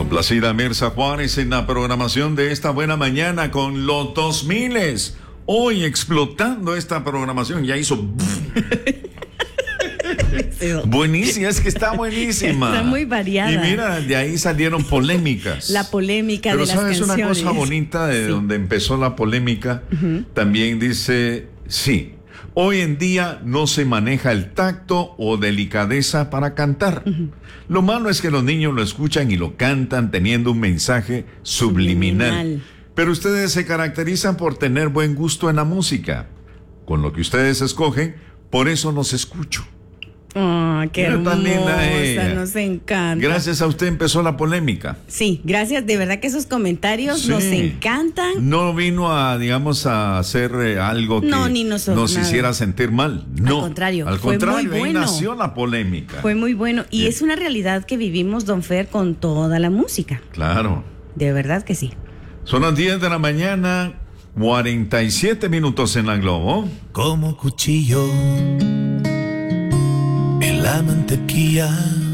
Complacida Mirza Juárez en la programación de esta buena mañana con los 2000. Hoy explotando esta programación, ya hizo... Buenísima, es que está buenísima. Está muy variada. Y mira, de ahí salieron polémicas. La polémica pero de las canciones. Pero ¿sabes una cosa bonita de donde empezó la polémica? También dice, sí, hoy en día no se maneja el tacto o delicadeza para cantar. Lo malo es que los niños lo escuchan y lo cantan teniendo un mensaje subliminal. Pero ustedes se caracterizan por tener buen gusto en la música. Con lo que ustedes escogen, por eso los escucho. Oh, qué hermosa, nos encanta. Gracias a usted empezó la polémica. Sí, gracias, de verdad que esos comentarios nos encantan. No vino a, digamos, a hacer algo que nos hiciera sentir mal. No, al contrario, muy bueno. Ahí nació la polémica. Fue muy bueno y es una realidad que vivimos, don Fer, con toda la música. Claro. De verdad que sí. Son las 10 de la mañana, 47 minutos en la Globo. Como cuchillo en la mantequilla